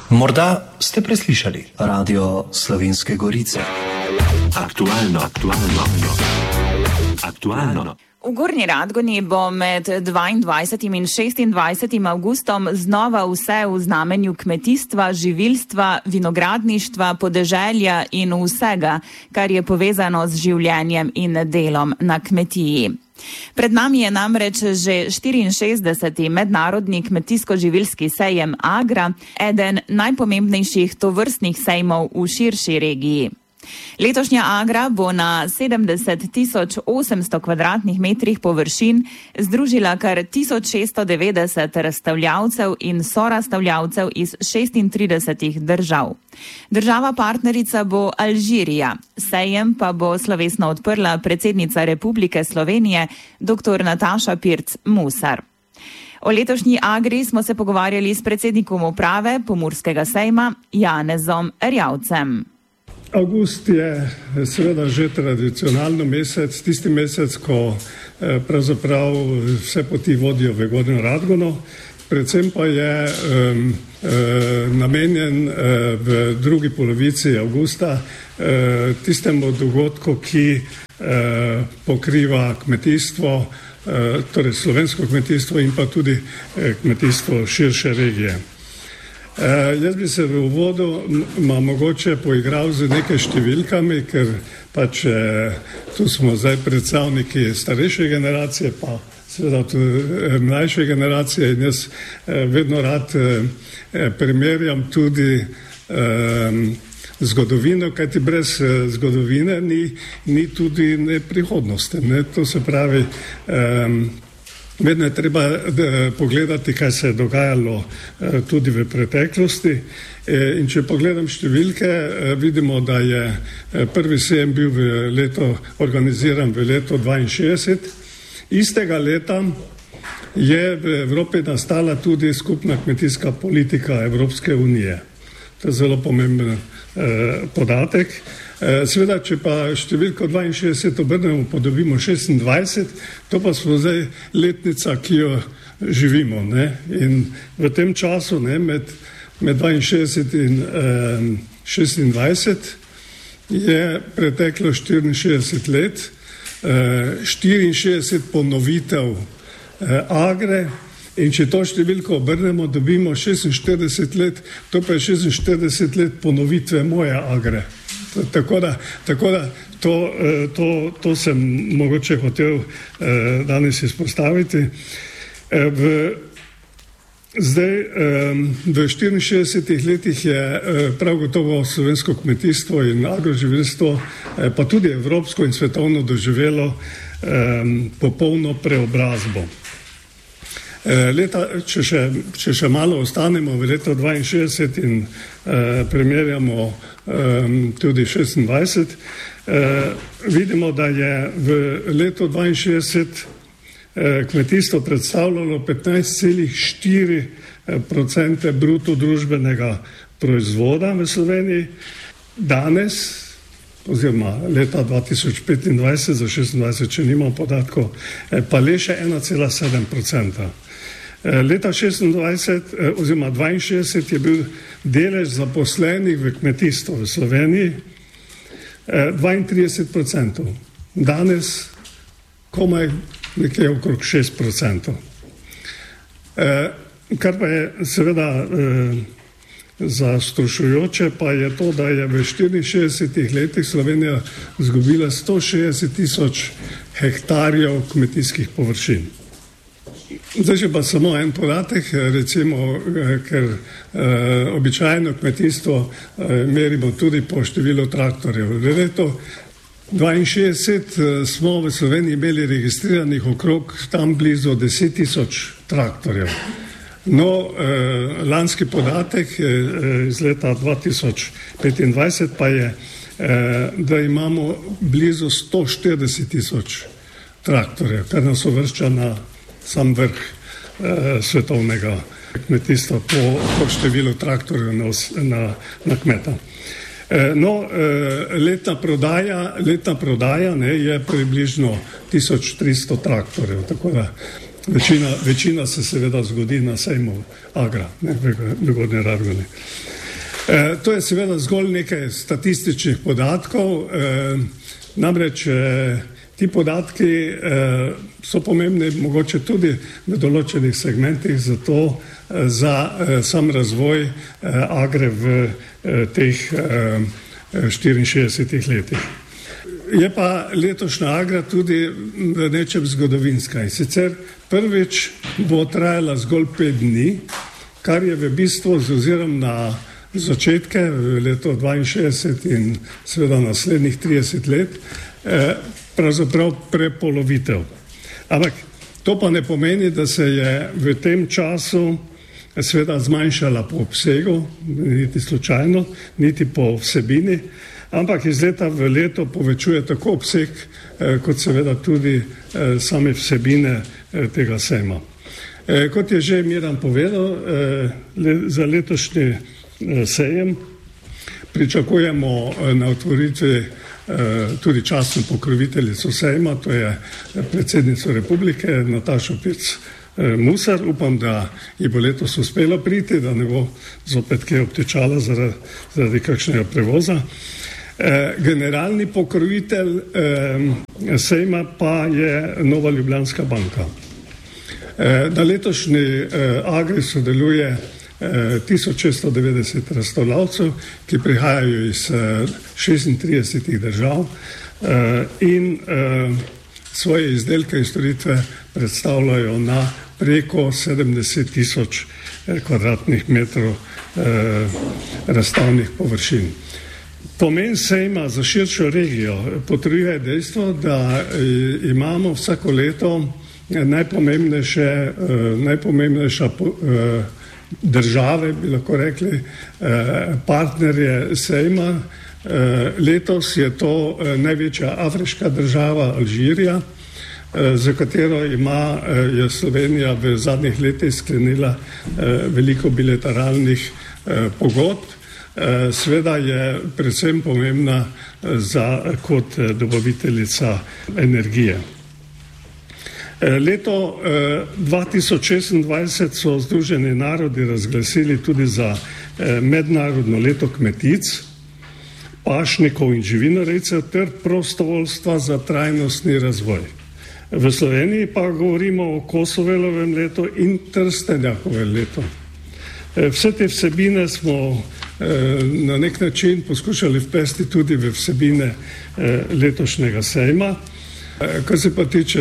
Morda ste preslišali Radio Slovenske Gorice. Aktualno. V Gornji Radgoni bo med 22. in 26. avgustom znova vse v znamenju kmetijstva, živilstva, vinogradništva, podeželja in vsega, kar je povezano z življenjem in delom na kmetiji. Pred nami je namreč že 64. mednarodni kmetijsko-živilski sejem Agra, eden najpomembnejših tovrstnih sejmov v širši regiji. Letošnja Agra bo na 70.800 kvadratnih metrih površin združila kar 1690 razstavljavcev in sorazstavljavcev iz 36 držav. Država partnerica bo Alžirija, sejem pa bo slovesno odprla predsednica Republike Slovenije dr. Nataša Pirc Musar. O letošnji Agri smo se pogovarjali s predsednikom uprave Pomurskega sejma Janezom Erjavcem. Avgust je seveda že tradicionalno mesec, tisti mesec, ko pravzaprav vse poti vodijo v Gornjo Radgono, predvsem pa je namenjen v drugi polovici avgusta tistemu dogodku, ki pokriva kmetijstvo, torej slovensko kmetijstvo in pa tudi kmetijstvo širše regije. Jaz bi se v uvodu mogoče poigral z nekaj številkami, ker pač tu smo zdaj predstavniki starejše generacije, pa seveda tudi mlajše generacije in jaz vedno rad primerjam tudi zgodovino, kajti brez zgodovine ni tudi prihodnosti. To se pravi, vedno je treba pogledati, kaj se je dogajalo tudi v preteklosti. In če pogledam številke, vidimo, da je prvi sejem bil organiziran v letu 62. Istega leta je v Evropi nastala tudi skupna kmetijska politika Evropske unije. To je zelo pomemben podatek. Seveda, če pa številko 62 obrnemo, podobimo 26, to pa smo zdaj letnica, ki jo živimo. In v tem času, med 62 in 26, je preteklo 64 let, 64 ponovitev Agre, in če to številko obrnemo, dobimo 46 let, to pa je 46 let ponovitve moje Agre. Tako da to sem mogoče hotel danes izpostaviti. Zdaj, v 64 letih je prav gotovo slovensko kmetijstvo in agroživilstvo, pa tudi evropsko in svetovno doživelo popolno preobrazbo. Če še malo ostanemo v letu 62 in primerjamo tudi 26, vidimo, da je v letu 62 kmetijstvo predstavljalo 15,4% bruto družbenega proizvoda v Sloveniji. Danes, oziroma leta 2025, za 26, če nimam podatkov, pa le še 1,7%. Leta 26 oziroma 62 je bil delež zaposlenih v kmetijstvu v Sloveniji 32%. Danes komaj nekje okrog 6%. Kar pa je seveda zastrašujoče, pa je to, da je v 64 letih Slovenija izgubila 160.000 hektarjev kmetijskih površin. Zdaj še pa samo en podatek, recimo, ker običajno kmetijstvo merimo tudi po številu traktorjev. V letu 62 smo v Sloveniji imeli registriranih okrog tam blizu 10.000 traktorjev. No, lanski podatek iz leta 2025 pa je, da imamo blizu 140.000 traktorjev, kar nas uvršča na sam vrh svetovnega kmetijstva po številu traktorjev na kmeta. Letna prodaja je približno 1300 traktorjev, tako da Večina se seveda zgodi na sejmu Agra, v Gornji Radgoni. To je seveda zgolj nekaj statističnih podatkov, namreč ti podatki so pomembni mogoče tudi v določenih segmentih za sam razvoj Agre v teh 64 letih. Je pa letošnja Agra tudi v nečem zgodovinska in sicer prvič bo trajala zgolj 5 dni, kar je v bistvu z ozirom na začetke v leto 62 in seveda naslednjih 30 let pravzaprav prepolovitev. Ampak to pa ne pomeni, da se je v tem času seveda zmanjšala po obsegu, niti slučajno, niti po vsebini, ampak iz leta v leto povečuje tako obseg, kot seveda tudi same vsebine tega sejma. Kot je že Miran povedal, za letošnji sejem pričakujemo na otvoritvi tudi častno pokroviteljico sejma, to je predsednico republike Natašo Pirc Musar. Upam, da ji bo letos uspelo priti, da ne bo zopet kaj obtečala zaradi kakšnega prevoza. Generalni pokrovitelj sejma pa je Nova Ljubljanska banka. Na letošnji Agri sodeluje 1690 razstavljavcev, ki prihajajo iz 36 držav in svoje izdelke in storitve predstavljajo na preko 70.000 kvadratnih metrov razstavnih površin. Pomen sejma za širšo regijo potrjuje dejstvo, da imamo vsako leto najpomembnejša države, bi lahko rekli, partnerje sejma. Letos je to največja afriška država Alžirija, za katero je Slovenija v zadnjih letih sklenila veliko bilateralnih pogodb. Sveda je predvsem pomembna kot dobaviteljica energije. Leto 2026 so Združeni narodi razglasili tudi za mednarodno leto kmetic, pašnikov in živinorejcev ter prostovoljstva za trajnostni razvoj. V Sloveniji pa govorimo o Kosovelovem letu in Trstenjakovem letu. Vse te vsebine smo na nek način poskušali vplesti tudi v vsebine letošnjega sejma. Kar se pa tiče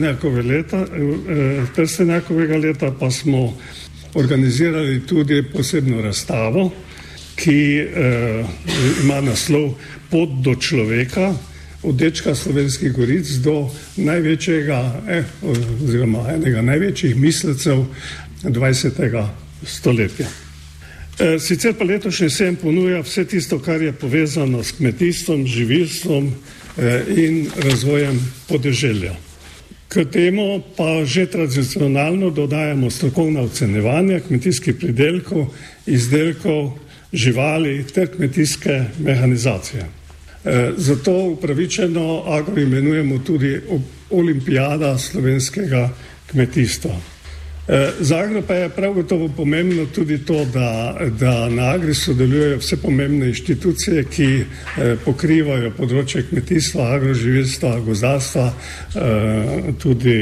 Trstenjakovega leta, pa smo organizirali tudi posebno razstavo, ki ima naslov Pot do človeka, od dečka Slovenskih goric do največjega, oziroma enega največjih mislecev 20. stoletja. Sicer pa letošnji sejem ponuja vse tisto, kar je povezano s kmetijstvom, živilstvom in razvojem podeželja. K temu pa že tradicionalno dodajamo strokovna ocenjevanja kmetijskih pridelkov, izdelkov, živali ter kmetijske mehanizacije. Zato upravičeno Agro imenujemo tudi olimpijada slovenskega kmetijstva. Za Agro pa je prav gotovo pomembno tudi to, da na Agri sodelujejo vse pomembne inštitucije, ki pokrivajo področje kmetijstva, agroživilstva, gozdarstva, tudi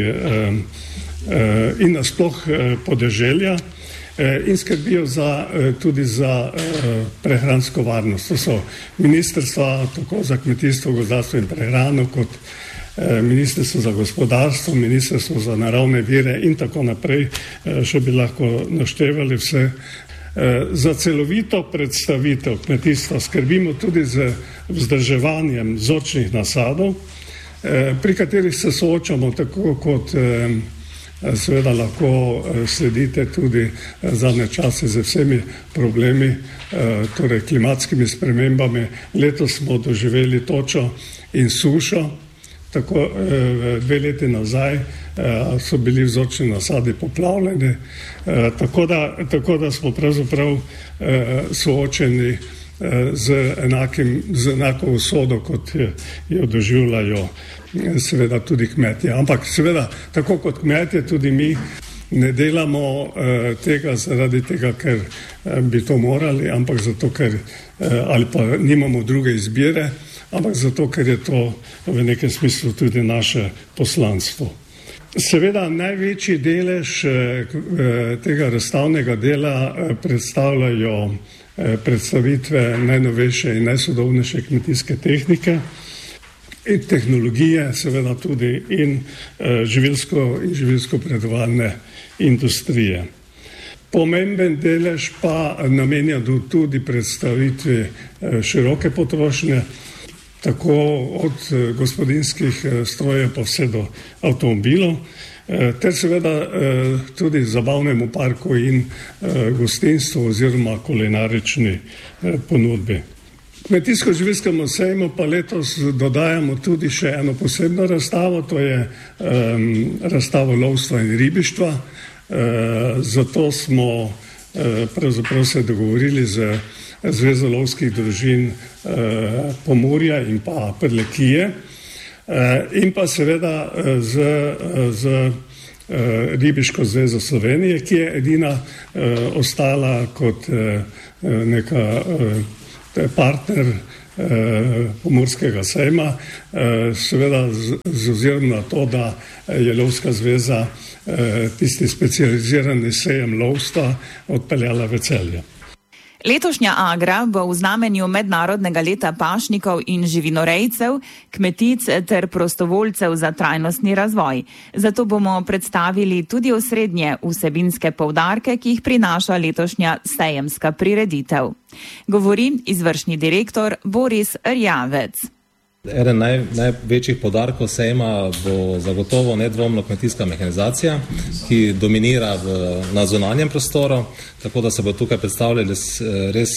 in nasploh podeželja in skrbijo tudi za prehransko varnost. To so ministrstva tako za kmetijstvo, gozdarstvo in prehrano kot Ministrstvo za gospodarstvo, Ministrstvo za naravne vire in tako naprej, še bi lahko naštevali vse. Za celovito predstavitev kmetijstva skrbimo tudi z vzdrževanjem vzorčnih nasadov, pri katerih se soočamo tako kot seveda lahko sledite tudi zadnje čase z vsemi problemi, torej klimatskimi spremembami. Letos smo doživeli točo in sušo. Tako 2 leti nazaj so bili vzorčni nasadi poplavljeni, tako da smo pravzaprav soočeni z enako usodo, kot jo doživljajo seveda tudi kmetje. Ampak seveda, tako kot kmetje, tudi mi ne delamo tega zaradi tega, ker bi to morali, ampak zato, ker ali pa nimamo druge izbire, ampak zato, ker je to v nekem smislu tudi naše poslanstvo. Seveda največji delež tega razstavnega dela predstavljajo predstavitve najnovejše in najsodobnejše kmetijske tehnike in tehnologije, seveda tudi in živilsko predelovalne industrije. Pomemben delež pa namenja tudi predstavitvi široke potrošnje, tako od gospodinjskih strojev pa vse do avtomobilov, ter seveda tudi zabavnemu parku in gostinstvu oziroma kulinarični ponudbi. Kmetijsko-živilskemu sejmu pa letos dodajamo tudi še eno posebno razstavo, to je razstavo lovstva in ribištva. Zato smo pravzaprav se dogovorili z Zvezo lovskih družin Pomurja in pa Prlekije in pa seveda z Ribiško zvezo Slovenije, ki je edina ostala kot neka partner Pomurskega sejma, seveda z ozirom na to, da je Lovska zveza tisti specializirani sejem lovstva odpeljala v Celje. Letošnja Agra bo v znamenju mednarodnega leta pašnikov in živinorejcev, kmetic ter prostovoljcev za trajnostni razvoj. Zato bomo predstavili tudi osrednje vsebinske poudarke, ki jih prinaša letošnja sejemska prireditev. Govori izvršni direktor Boris Rjavec. Eden največjih poudarkov sejma bo zagotovo nedvomno kmetijska mehanizacija, ki dominira na zunanjem prostoru, tako da se bo tukaj predstavljali res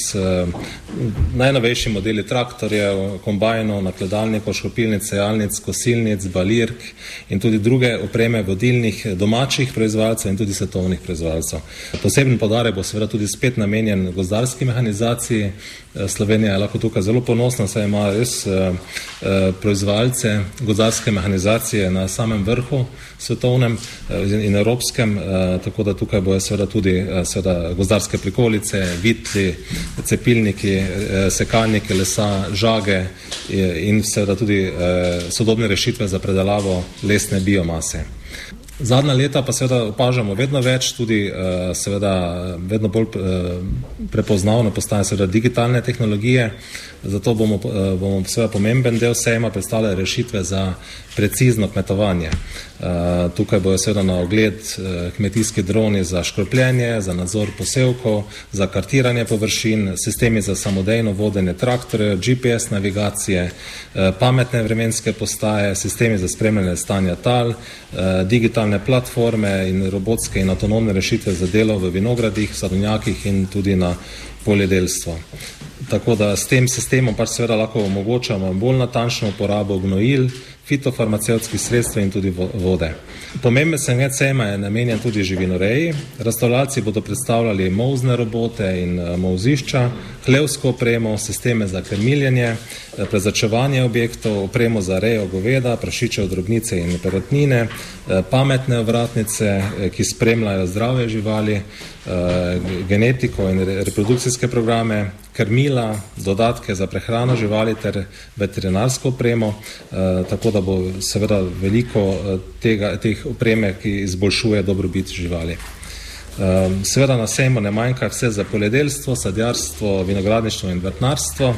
najnovejši modeli traktorjev, kombajnov, nakladalnikov, škropilnic, sejalnic, kosilnic, balirk in tudi druge opreme vodilnih domačih proizvajalcev in tudi svetovnih proizvajalcev. Poseben poudarek bo seveda tudi spet namenjen gozdarski mehanizaciji. Slovenija je lahko tukaj zelo ponosna, saj ima res proizvajalce gozdarske mehanizacije na samem vrhu svetovnem in evropskem, tako da tukaj bojo seveda tudi gozdarske prikolice, vitli, cepilniki, sekalniki lesa, žage in seveda tudi sodobne rešitve za predelavo lesne biomase. Zadnja leta pa seveda opažamo vedno več, tudi seveda vedno bolj prepoznavno postajajo seveda digitalne tehnologije, zato bomo seveda pomemben del sejma predstavljali rešitve za precizno kmetovanje. Tukaj bojo seveda na ogled kmetijski droni za škropljenje, za nadzor posevkov, za kartiranje površin, sistemi za samodejno vodenje traktorjev, GPS navigacije, pametne vremenske postaje, sistemi za spremljanje stanja tal, digitalne platforme in robotske in avtonomne rešitve za delo v vinogradih, sadovnjakih in tudi na poljedelstvo. Tako da s tem sistemom pač seveda lahko omogočamo bolj natančno uporabo gnojil, fitofarmacevtskih sredstev in tudi vode. Pomemben segment sejma je namenjen tudi živinoreji. Razstavljalci bodo predstavljali molzne robote in molzišča, hlevsko opremo, sisteme za krmiljenje, prezračevanje objektov, opremo za rejo goveda, prašičev, drobnice in perutnine, pametne ovratnice, ki spremljajo zdrave živali, genetiko in reprodukcijske programe, krmila, dodatke za prehrano živali ter veterinarsko opremo, tako da bo seveda veliko teh opreme, ki izboljšuje dobrobit živali. Seveda na sejmu ne manjka vse za poljedelstvo, sadjarstvo, vinogradništvo in vrtnarstvo.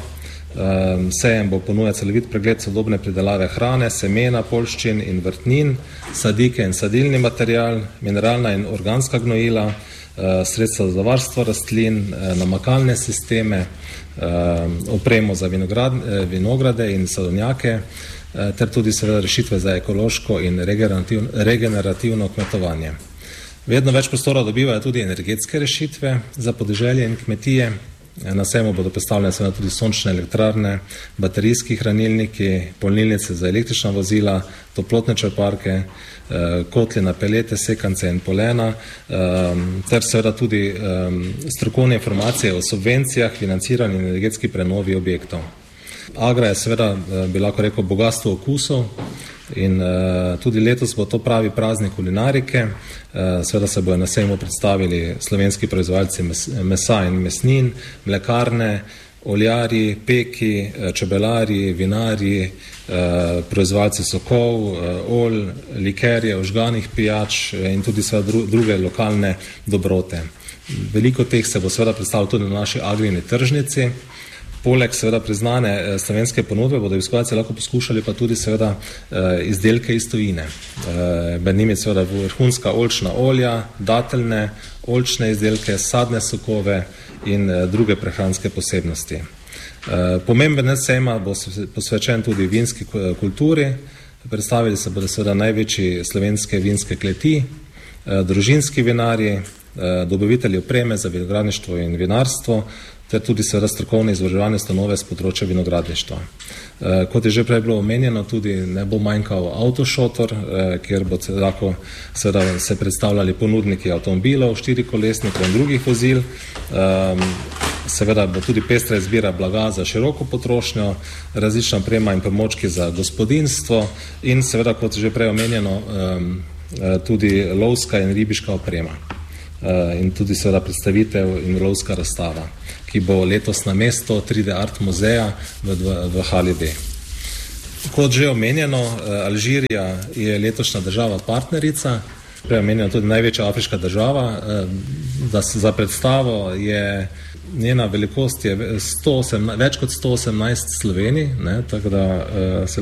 Sejem bo ponujal celovit pregled sodobne pridelave hrane, semena, poljščin in vrtnin, sadike in sadilni material, mineralna in organska gnojila, sredstva za varstvo rastlin, namakalne sisteme, opremo za vinograde in sadovnjake, ter tudi seveda rešitve za ekološko in regenerativno kmetovanje. Vedno več prostora dobivajo tudi energetske rešitve za podeželje in kmetije. Na sejmu bodo predstavljene seveda tudi sončne elektrarne, baterijski hranilniki, polnilnice za električna vozila, toplotne črpalke, kotli na pelete, sekance in polena, ter seveda tudi strokovne informacije o subvencijah, financiranju in energetski prenovi objektov. Agra je seveda, bi lahko rekel, bogatstvo okusov in tudi letos bo to pravi praznik kulinarike. Seveda se bojo na sejmu predstavili slovenski proizvajalci mesa in mesnin, mlekarne, oljarji, peki, čebelarji, vinarji, proizvajalci sokov, olj, likerje, ožganih pijač in tudi seveda druge lokalne dobrote. Veliko teh se bo seveda predstavilo tudi na naši Agrini tržnici. Poleg seveda priznane slovenske ponudbe bodo obiskovalci lahko poskušali pa tudi seveda izdelke iz tujine. Med njimi seveda vrhunska oljčna olja, dateljne, oljčne izdelke, sadne sokove in druge prehranske posebnosti. Pomemben sejma bo posvečen tudi vinski kulturi. Predstavili se bodo seveda največji slovenske vinske kleti, družinski vinarji, dobavitelji opreme za vinogradništvo in vinarstvo, ter tudi seveda strokovne izobraževalne ustanove z področja vinogradništva. Kot je že prej bilo omenjeno, tudi ne bo manjkal avtošotor, kjer bo lahko seveda se predstavljali ponudniki avtomobilov, štirikolesnikov in drugih vozil. Seveda bo tudi pestra izbira blaga za široko potrošnjo, različna oprema in pomočki za gospodinjstvo in seveda, kot je že prej omenjeno, tudi lovska in ribiška oprema. In tudi seveda predstavitev in lovska razstava, ki bo letos na mesto 3D Art muzeja v hali B. Kot že omenjeno, Alžirija je letošnja država partnerica, prej omenjena tudi največja afriška država. Za predstavo je njena velikost je več kot 118 Slovenij, tako da se